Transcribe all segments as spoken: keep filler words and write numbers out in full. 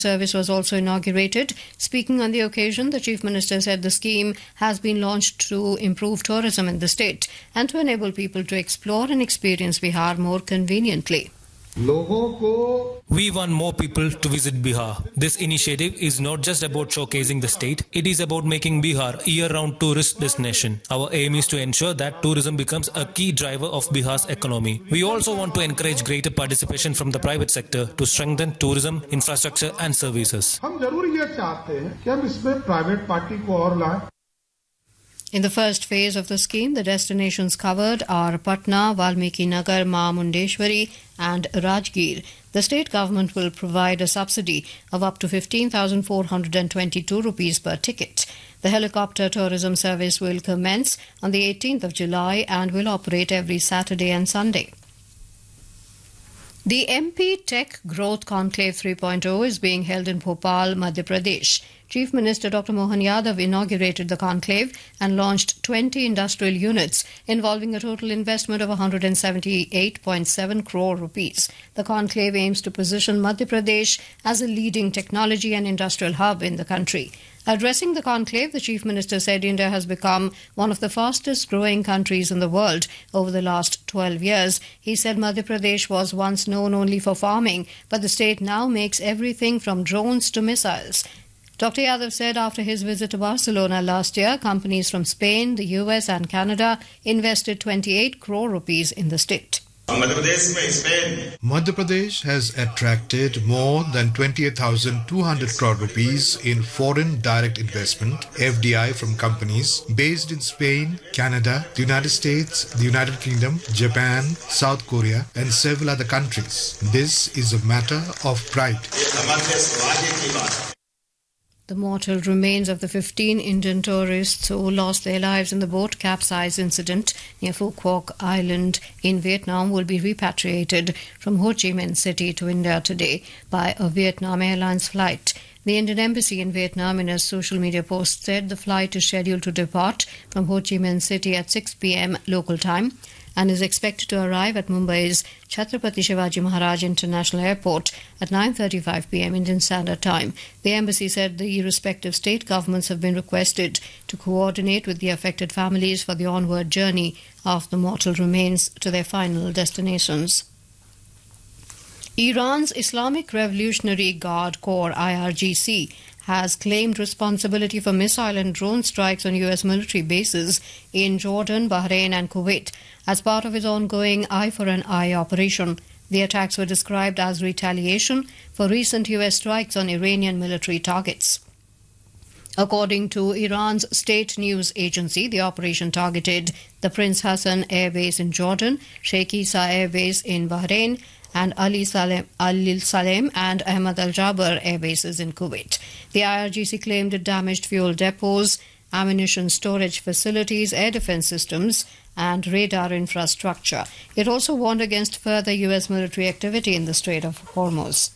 service was also inaugurated. Speaking on the occasion, the Chief Minister said the scheme has been launched to improve tourism in the state and to enable people to explore and experience Bihar more conveniently. We want more people to visit Bihar. This initiative is not just about showcasing the state, it is about making Bihar a year-round tourist destination. Our aim is to ensure that tourism becomes a key driver of Bihar's economy. We also want to encourage greater participation from the private sector to strengthen tourism, infrastructure and services. In the first phase of the scheme, the destinations covered are Patna, Valmiki Nagar, Maa Mundeshwari and Rajgir. The state government will provide a subsidy of up to fifteen thousand four hundred twenty-two rupees per ticket. The helicopter tourism service will commence on the eighteenth of July and will operate every Saturday and Sunday. The M P Tech Growth Conclave three point oh is being held in Bhopal, Madhya Pradesh. Chief Minister Doctor Mohan Yadav inaugurated the conclave and launched twenty industrial units involving a total investment of one hundred seventy-eight point seven crore rupees. The conclave aims to position Madhya Pradesh as a leading technology and industrial hub in the country. Addressing the conclave, the Chief Minister said India has become one of the fastest growing countries in the world over the last twelve years. He said Madhya Pradesh was once known only for farming, but the state now makes everything from drones to missiles. Doctor Yadav said after his visit to Barcelona last year, companies from Spain, the U S and Canada invested twenty-eight crore rupees in the state. Madhya Pradesh has attracted more than twenty-eight thousand two hundred crore rupees in foreign direct investment, F D I, from companies based in Spain, Canada, the United States, the United Kingdom, Japan, South Korea and several other countries. This is a matter of pride. The mortal remains of the fifteen Indian tourists who lost their lives in the boat capsize incident near Phu Quoc Island in Vietnam will be repatriated from Ho Chi Minh City to India today by a Vietnam Airlines flight. The Indian Embassy in Vietnam, in a social media post, said the flight is scheduled to depart from Ho Chi Minh City at six p.m. local time and is expected to arrive at Mumbai's Chhatrapati Shivaji Maharaj International Airport at nine thirty-five p.m. Indian Standard Time. The embassy said the respective state governments have been requested to coordinate with the affected families for the onward journey of the mortal remains to their final destinations. Iran's Islamic Revolutionary Guard Corps, I R G C, has claimed responsibility for missile and drone strikes on U S military bases in Jordan, Bahrain and Kuwait as part of its ongoing Eye for an Eye operation. The attacks were described as retaliation for recent U S strikes on Iranian military targets. According to Iran's state news agency, the operation targeted the Prince Hassan Air Base in Jordan, Sheikh Isa Air Base in Bahrain, and Ali Salem, Al Salem and Ahmad Al Jaber air bases in Kuwait. The I R G C claimed it damaged fuel depots, ammunition storage facilities, air defense systems, and radar infrastructure. It also warned against further U S military activity in the Strait of Hormuz.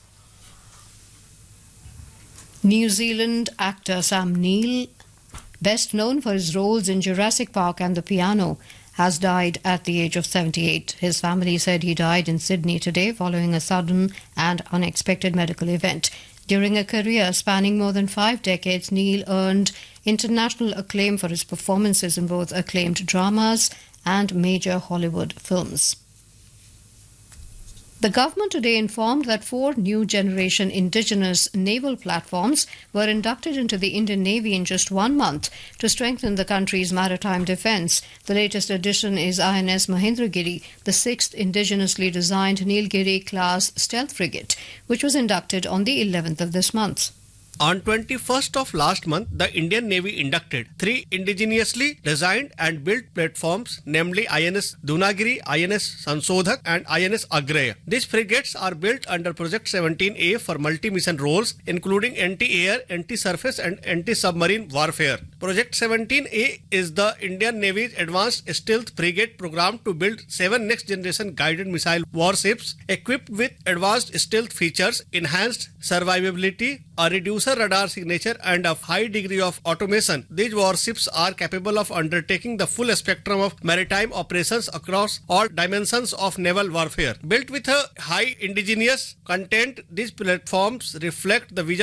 New Zealand actor Sam Neill, best known for his roles in Jurassic Park and The Piano, has died at the age of seventy-eight. His family said he died in Sydney today following a sudden and unexpected medical event. During a career spanning more than five decades, Neill earned international acclaim for his performances in both acclaimed dramas and major Hollywood films. The government today informed that four new generation indigenous naval platforms were inducted into the Indian Navy in just one month to strengthen the country's maritime defence. The latest addition is I N S Mahendragiri, the sixth indigenously designed Nilgiri class stealth frigate, which was inducted on the eleventh of this month. On twenty-first of last month, the Indian Navy inducted three indigenously designed and built platforms, namely I N S Dunagiri, I N S Sansodhak and I N S Agreya. These frigates are built under Project seventeen A for multi-mission roles, including anti-air, anti-surface and anti-submarine warfare. Project seventeen A is the Indian Navy's advanced stealth frigate program to build seven next-generation guided missile warships equipped with advanced stealth features, enhanced survivability, a reduced sensor radar signature and a high degree of automation, these warships are capable of undertaking the full spectrum of maritime operations across all dimensions of naval warfare. Built with a high indigenous content, these platforms reflect the vision